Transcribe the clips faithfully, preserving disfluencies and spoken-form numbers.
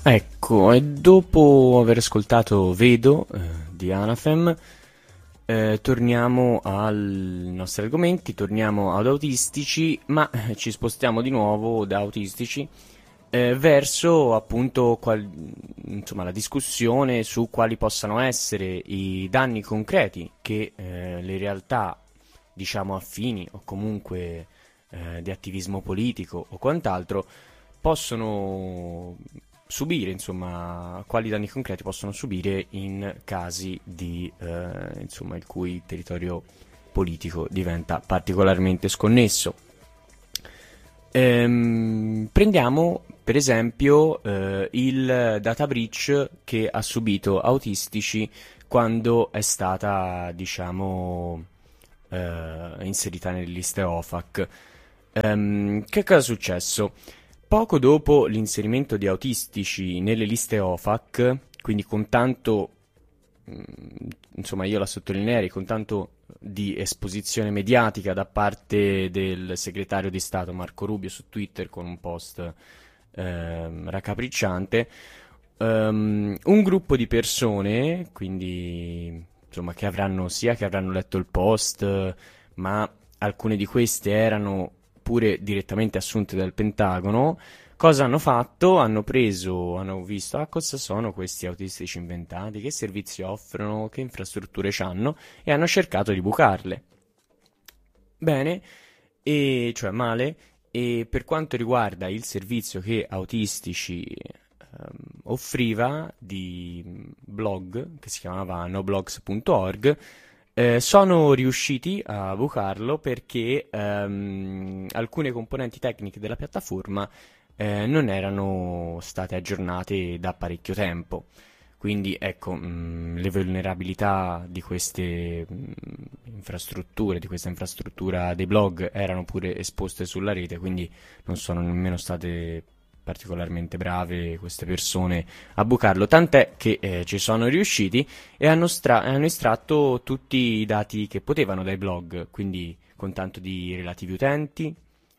Ecco, e dopo aver ascoltato Vedo eh, di Anathem, eh, torniamo ai nostri argomenti, torniamo ad autistici, ma eh, ci spostiamo di nuovo da autistici eh, verso appunto qual- insomma, la discussione su quali possano essere i danni concreti che eh, le realtà, diciamo, affini o comunque eh, di attivismo politico o quant'altro possono subire, insomma, quali danni concreti possono subire in casi di, eh, insomma, il cui territorio politico diventa particolarmente sconnesso. Ehm, prendiamo per esempio eh, il data breach che ha subito autistici quando è stata, diciamo, eh, inserita nelle liste O F A C. Ehm, che cosa è successo? Poco dopo l'inserimento di autistici nelle liste O F A C, quindi con tanto, mh, insomma io la sottolineerei, con tanto di esposizione mediatica da parte del segretario di Stato Marco Rubio su Twitter con un post ehm, raccapricciante, ehm, un gruppo di persone, quindi insomma che avranno sia che avranno letto il post, ma alcune di queste erano pure direttamente assunte dal Pentagono. Cosa hanno fatto? Hanno preso, hanno visto, ah, cosa sono questi autistici inventati, che servizi offrono, che infrastrutture c'hanno, e hanno cercato di bucarle. Bene, e cioè male, e per quanto riguarda il servizio che autistici ehm, offriva di blog, che si chiamava noblogs punto org, eh, sono riusciti a bucarlo perché ehm, alcune componenti tecniche della piattaforma eh, non erano state aggiornate da parecchio tempo. Quindi ecco, mh, le vulnerabilità di queste mh, infrastrutture, di questa infrastruttura dei blog erano pure esposte sulla rete, quindi non sono nemmeno state particolarmente brave queste persone a bucarlo, tant'è che eh, ci sono riusciti e hanno, stra- hanno estratto tutti i dati che potevano dai blog, quindi con tanto di relativi utenti,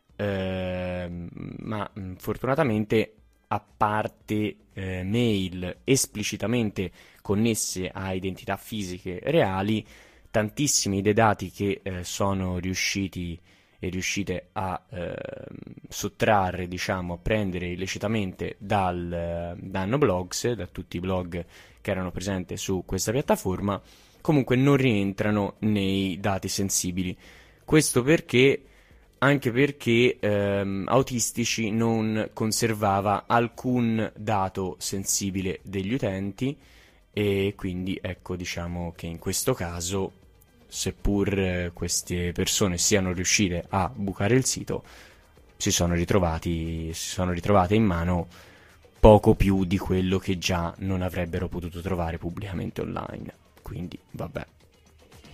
ehm, ma mh, fortunatamente a parte eh, mail esplicitamente connesse a identità fisiche reali, tantissimi dei dati che eh, sono riusciti e riuscite a ehm, sottrarre, diciamo, a prendere illecitamente dal, eh, da Noblogs, da tutti i blog che erano presenti su questa piattaforma, comunque non rientrano nei dati sensibili. Questo perché anche perché ehm, Autistici non conservava alcun dato sensibile degli utenti e quindi ecco, diciamo che in questo caso, seppur eh, queste persone siano riuscite a bucare il sito, si sono ritrovati, si sono ritrovate in mano poco più di quello che già non avrebbero potuto trovare pubblicamente online. Quindi, vabbè.